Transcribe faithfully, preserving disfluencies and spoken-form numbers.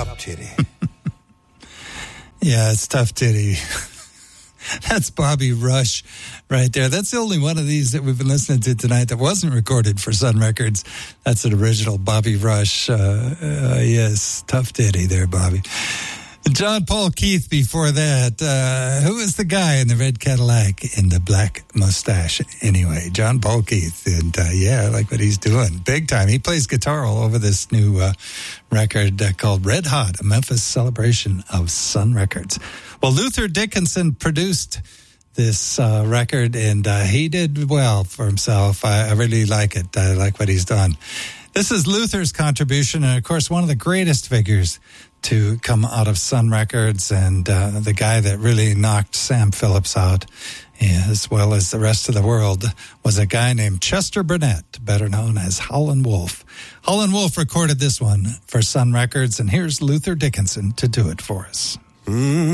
top titty. Yeah, it's Tough Titty. That's Bobby Rush right there. That's the only one of these that we've been listening to tonight that wasn't recorded for Sun Records. That's an original Bobby Rush. Uh, uh, yes, Tough Titty there, Bobby. John Paul Keith before that. Uh, who is the guy in the red Cadillac in the black mustache? Anyway, John Paul Keith. And uh, yeah, I like what he's doing. Big time. He plays guitar all over this new uh, record uh, called Red Hot, a Memphis celebration of Sun Records. Well, Luther Dickinson produced this uh, record, and uh, he did well for himself. I, I really like it. I like what he's done. This is Luther's contribution, and of course, one of the greatest figures to come out of Sun Records, and uh, the guy that really knocked Sam Phillips out, as well as the rest of the world, was a guy named Chester Burnett, better known as Howlin' Wolf. Howlin' Wolf recorded this one for Sun Records, and here's Luther Dickinson to do it for us. Mm-hmm.